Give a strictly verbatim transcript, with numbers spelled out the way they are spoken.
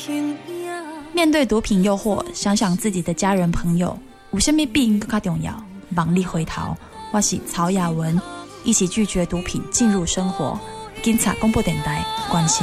面对毒品诱惑，想想自己的家人朋友，有什么比更加重要？忙里回头，我是曹雅文，一起拒绝毒品进入生活。警察广播电台关心。